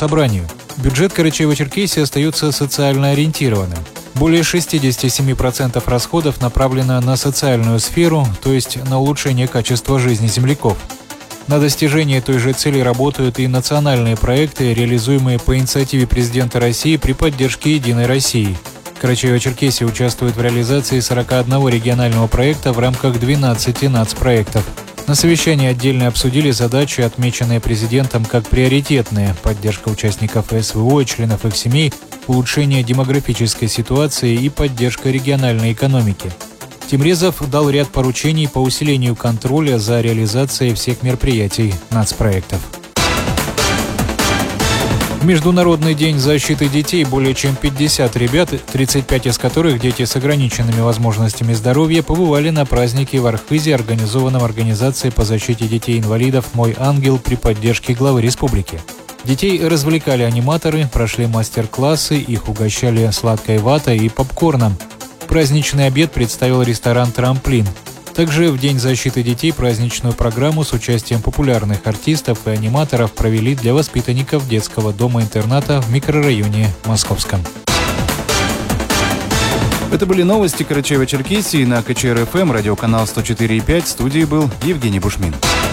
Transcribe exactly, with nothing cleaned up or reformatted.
собранию. Бюджет Карачаево-Черкесии остается социально ориентированным. Более шестьдесят семь процентов расходов направлено на социальную сферу, то есть на улучшение качества жизни земляков. На достижение той же цели работают и национальные проекты, реализуемые по инициативе президента России при поддержке «Единой России». Карачаево-Черкесия участвует в реализации сорока одного регионального проекта в рамках двенадцати нацпроектов. На совещании отдельно обсудили задачи, отмеченные президентом как приоритетные: поддержка участников СВО и членов их семей, улучшение демографической ситуации и поддержка региональной экономики. Тимрезов дал ряд поручений по усилению контроля за реализацией всех мероприятий нацпроектов. В Международный день защиты детей более чем пятьдесят ребят, тридцать пять из которых дети с ограниченными возможностями здоровья, побывали на празднике в Архызе, организованном Организацией по защите детей-инвалидов «Мой ангел» при поддержке главы республики. Детей развлекали аниматоры, прошли мастер-классы, их угощали сладкой ватой и попкорном. Праздничный обед представил ресторан «Трамплин». Также в День защиты детей праздничную программу с участием популярных артистов и аниматоров провели для воспитанников детского дома-интерната в микрорайоне Московском. Это были новости Карачаево-Черкесии на ка че эр эф эм, радиоканал сто четыре и пять. В студии был Евгений Бушмин.